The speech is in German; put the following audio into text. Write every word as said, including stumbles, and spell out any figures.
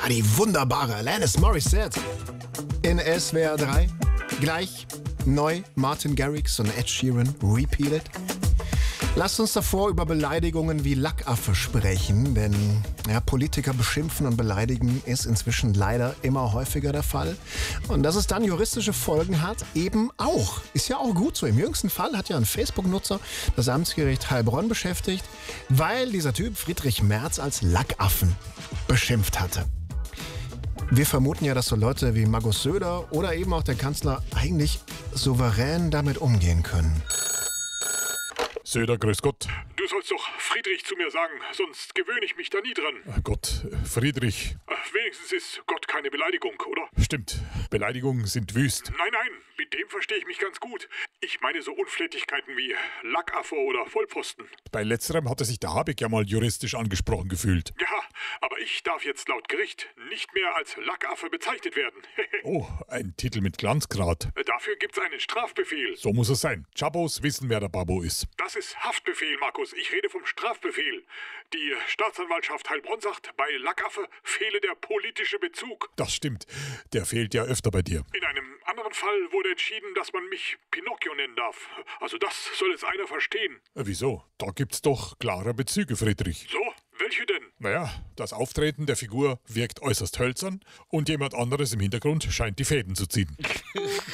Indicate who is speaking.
Speaker 1: war die wunderbare Alanis Morissette. In S W R drei. Gleich neu Martin Garrix und Ed Sheeran, Repeated. Lasst uns davor über Beleidigungen wie Lackaffe sprechen, denn ja, Politiker beschimpfen und beleidigen ist inzwischen leider immer häufiger der Fall. Und dass es dann juristische Folgen hat, eben auch. Ist ja auch gut so. Im jüngsten Fall hat ja ein Facebook-Nutzer das Amtsgericht Heilbronn beschäftigt, weil dieser Typ Friedrich Merz als Lackaffen beschimpft hatte. Wir vermuten ja, dass so Leute wie Markus Söder oder eben auch der Kanzler eigentlich souverän damit umgehen können.
Speaker 2: Söder, grüß Gott.
Speaker 3: Du sollst doch Friedrich zu mir sagen, sonst gewöhne ich mich da nie dran.
Speaker 2: Ach Gott, Friedrich.
Speaker 3: Wenigstens ist Gott keine Beleidigung, oder?
Speaker 2: Stimmt, Beleidigungen sind wüst.
Speaker 3: Nein, nein, mit dem verstehe ich mich ganz gut. Ich meine so Unflätigkeiten wie Lackaffe oder Vollpfosten.
Speaker 2: Bei letzterem hatte sich der Habeck ja mal juristisch angesprochen gefühlt.
Speaker 3: Ja, aber ich darf jetzt laut Gericht nicht mehr als Lackaffe bezeichnet werden.
Speaker 2: Oh, ein Titel mit Glanzgrad.
Speaker 3: Dafür gibt's einen Strafbefehl.
Speaker 2: So muss es sein. Chabos wissen, wer der Babo ist.
Speaker 3: Das ist Haftbefehl, Markus. Ich rede vom Strafbefehl. Die Staatsanwaltschaft Heilbronn sagt, bei Lackaffe fehle der politische Bezug.
Speaker 2: Das stimmt. Der fehlt ja öfter bei dir.
Speaker 3: In einem anderen Fall wurde entschieden, dass man mich Pinocchio nennen darf. Also das soll jetzt einer verstehen.
Speaker 2: Wieso? Da gibt's doch klare Bezüge, Friedrich.
Speaker 3: So? Welche denn?
Speaker 2: Naja, das Auftreten der Figur wirkt äußerst hölzern und jemand anderes im Hintergrund scheint die Fäden zu ziehen.